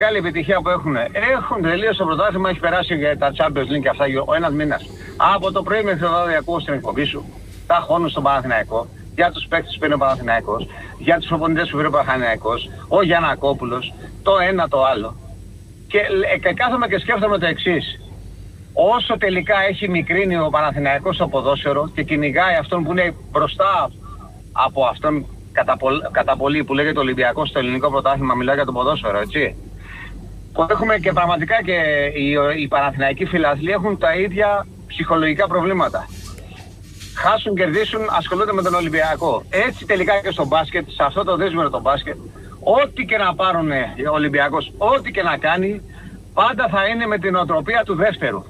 Μεγάλη επιτυχία που έχουν τελείως το πρωτάθλημα, έχει περάσει για τα Champions League και αυτά ο ένας μήνας. Από το πρωί μέχρι το βράδυ ακούω στην εκπομπή σου τα χώνους στον Παναθηναϊκό, για τους παίκτες που πήρε ο Παναθηναϊκός, για τους προπονητές που πήρε ο Παναθηναϊκός, ο Γιαννακόπουλος, το ένα το άλλο. Και κάθομαι και σκέφτομαι το εξής. Όσο τελικά έχει μικρύνει ο Παναθηναϊκός στο ποδόσφαιρο και κυνηγάει αυτόν που είναι μπροστά από αυτόν κατά πολύ που λέγεται Ολυμπιακός στο ελληνικό πρωτάθλημα, μιλάω για το ποδόσφαιρο, έτσι. Που έχουμε και πραγματικά και οι Παναθηναϊκοί φιλάθλοι έχουν τα ίδια ψυχολογικά προβλήματα. Χάσουν, κερδίσουν, ασχολούνται με τον Ολυμπιακό. Έτσι τελικά και στο μπάσκετ, σε αυτό το δύσμερο το μπάσκετ, ό,τι και να πάρουν ο Ολυμπιακός, ό,τι και να κάνει, πάντα θα είναι με την οτροπία του δεύτερου.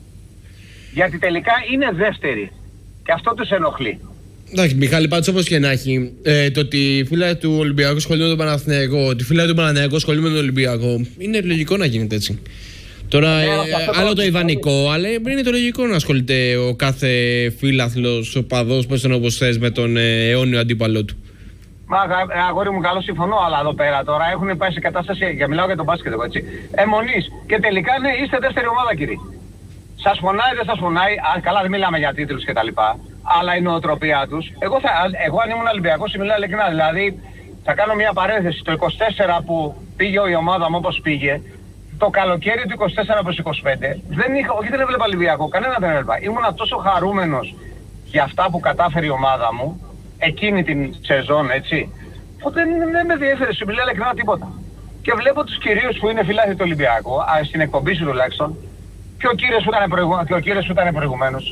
Γιατί τελικά είναι δεύτεροι. Και αυτό τους ενοχλεί. Εντάξει, Μιχάλη, πάντως όπως και να έχει, το ότι οι φίλοι του Ολυμπιακού ασχολούνται με τον Παναθηναϊκό, ότι οι φίλοι του Παναθηναϊκού ασχολούνται με τον Ολυμπιακό, είναι λογικό να γίνεται έτσι. Τώρα, άλλο το ιδανικό, αλλά είναι το λογικό να ασχολείται ο κάθε φίλαθλος, ο παδός, όπως θες, με τον αιώνιο αντίπαλό του. Μα αγόρι μου, καλό συμφωνώ, αλλά εδώ πέρα τώρα έχουν πάει σε κατάσταση, και μιλάω για τον μπάσκετ εγώ, έτσι, αιμονής. Και τελικά ναι, είστε δεύτερη ομάδα, κύριε. Σας φωνάει, δεν σας φωνάει, καλά δεν μιλάμε για τίτλους κτλ. Αλλά η νοοτροπία τους, εγώ αν ήμουν Ολυμπιακός, μιλάω ειλικρινά, δηλαδή θα κάνω μια παρένθεση, το 24 που πήγε η ομάδα μου όπως πήγε, το καλοκαίρι του 24 προς 25, όχι δεν έβλεπα Ολυμπιακό, κανένα δεν έβλεπα. Ήμουνα τόσο χαρούμενος για αυτά που κατάφερε η ομάδα μου, εκείνη την σεζόν, έτσι, οπότε δεν με διέφερε, σου μιλάω ειλικρινά τίποτα. Και βλέπω τους κυρίους που είναι φιλάθλοι του Ολυμπιακού, στην εκπομπή σου τουλάχιστον, και ο κύριος που ήταν προηγουμένως.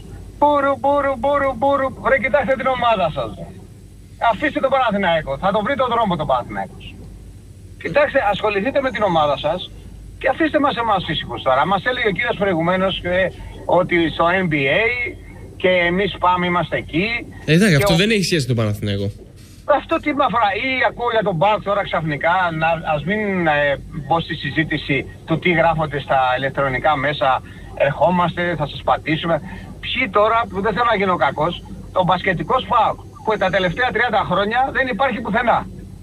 Μπούρου, βρε κοιτάξτε την ομάδα σας. Αφήστε τον Παναθηναϊκό, θα το βρει τον δρόμο τον Παναθηναϊκός. Κοιτάξτε, ασχοληθείτε με την ομάδα σας και αφήστε μας εμάς φυσικούς τώρα. Μας έλεγε ο κύριος προηγουμένως ότι στο NBA και εμείς πάμε, είμαστε εκεί. Εντάξει, αυτό δεν έχει σχέση με τον Παναθηναϊκό. Αυτό τι με αφορά, ή ακούω για τον ΠΑΟΚ τώρα ξαφνικά, ας μην μπω στη συζήτηση του τι γράφονται στα ηλεκτρονικά μέσα, ερχόμαστε, θα σας πατήσουμε. Ποιοι τώρα, που δεν θέλω να γίνω κακός, τον μπασκετικός ΠΑΟΚ, που τα τελευταία 30 χρόνια δεν υπάρχει πουθενά.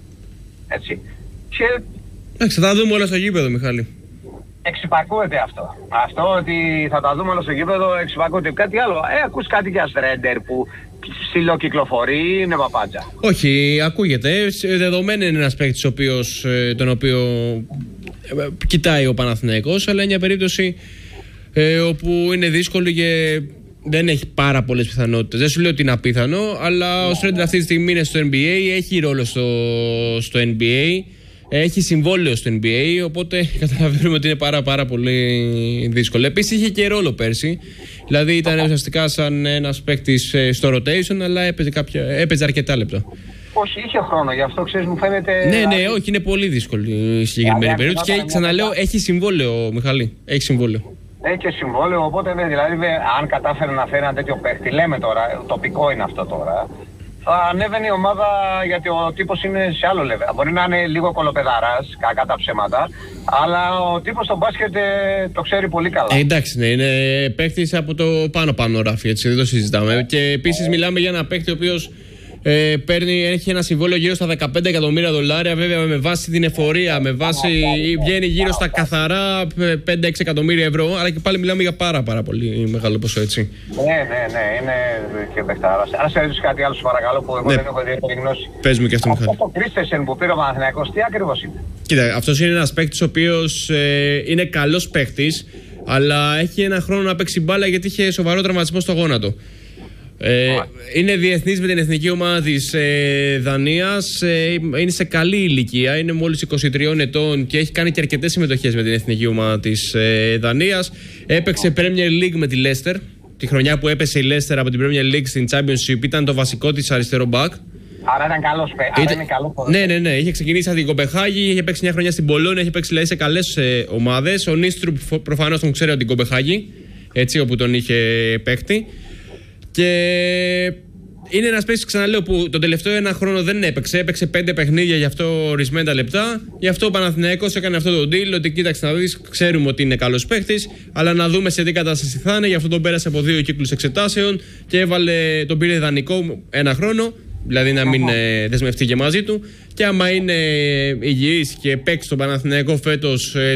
Έτσι. Και... Εντάξει, θα τα δούμε όλα στο γήπεδο, Μιχάλη. Εξυπακούεται αυτό. Αυτό ότι θα τα δούμε όλα στο γήπεδο, εξυπακούεται. Κάτι άλλο. Ακούς κάτι για Στρέντερ που ψιλοκυκλοφορεί, είναι παπάντζα. Όχι, ακούγεται. Δεδομένο είναι ένας παίκτης τον οποίο κοιτάει ο Παναθηναϊκός, αλλά είναι μια περίπτωση όπου είναι δύσκολη και δεν έχει πάρα πολλές πιθανότητες. Δεν σου λέω ότι είναι απίθανο, αλλά ο Στρέντερ αυτή τη στιγμή είναι στο NBA, έχει ρόλο στο NBA, έχει συμβόλαιο στο NBA, οπότε καταλαβαίνουμε ότι είναι πάρα πολύ δύσκολο. Επίσης είχε και ρόλο πέρσι, δηλαδή ήταν ουσιαστικά σαν ένας παίκτης στο rotation, αλλά έπαιζε αρκετά λεπτά. Όχι, είχε χρόνο, γι' αυτό ξέρεις, μου φαίνεται. Ναι, όχι, είναι πολύ δύσκολη η συγκεκριμένη περίπτωση. Και ξαναλέω, έχει συμβόλαιο, Μιχαλή. Έχει συμβόλαιο. Έχει και συμβόλαιο, οπότε ναι, δηλαδή αν κατάφερε να φέρει ένα τέτοιο παίχτη, λέμε τώρα, τοπικό είναι αυτό τώρα, θα ανέβαινε η ομάδα γιατί ο τύπος είναι σε άλλο level. Μπορεί να είναι λίγο κολοπεδαράς, κακά τα ψέματα, αλλά ο τύπος στο μπάσκετ το ξέρει πολύ καλά. Εντάξει, ναι, είναι παίχτης από το πάνω ράφι, έτσι, δεν το συζητάμε. Και επίσης μιλάμε για ένα παίχτη ο οποίος έχει ένα συμβόλαιο γύρω στα $15 εκατομμύρια, βέβαια με βάση την εφορία, βγαίνει γύρω στα καθαρά 5-6 εκατομμύρια ευρώ, αλλά και πάλι μιλάμε για πάρα πολύ μεγάλο ποσό, έτσι. Ναι, είναι και παιχτάρας. Αν σε ρωτήσω κάτι άλλο, σου παρακαλώ, που εγώ δεν έχω ιδιαίτερη γνώση. Πες μου και αυτό, Μιχάλη. Αυτό το Κρίστενσεν που πήρε ο Παναθηναϊκός, τι ακριβώς είναι? Κοίτα, αυτός είναι ένας παίκτης ο οποίος είναι καλός παίκτης, αλλά έχει ένα χρόνο να παίξει μπάλα γιατί είχε σοβαρό τραυματισμό στο γόνατο. Είναι διεθνής με την εθνική ομάδα της Δανίας, είναι σε καλή ηλικία, είναι μόλις 23 ετών και έχει κάνει και αρκετές συμμετοχές με την εθνική ομάδα της Δανίας. Έπαιξε Premier League με τη Leicester, τη χρονιά που έπεσε η Leicester από την Premier League στην Championship, ήταν το βασικό της αριστερό μπακ. Άρα ήταν καλός παίκτης. Ναι, είχε ξεκινήσει από την Κομπεχάγη, είχε παίξει μια χρονιά στην Πολόνια, είχε παίξει σε καλές ομάδες. Ο Νίστρουπ προφανώς τον ξέρει από την Κομπεχάγη, έτσι, όπου τον είχε παίκτη. Και είναι ένας παίκτης, ξαναλέω, που τον τελευταίο ένα χρόνο δεν έπαιξε. Έπαιξε 5 παιχνίδια, γι' αυτό ορισμένα λεπτά. Γι' αυτό ο Παναθηναϊκός έκανε αυτό το deal. Ότι κοίταξε να δεις, ξέρουμε ότι είναι καλός παίκτης, αλλά να δούμε σε τι κατάσταση θα είναι. Γι' αυτό τον πέρασε από 2 κύκλους εξετάσεων και τον πήρε δανεικό ένα χρόνο. δηλαδή να μην δεσμευτεί και μαζί του. Και άμα είναι υγιής και παίξει τον Παναθηναϊκό φέτος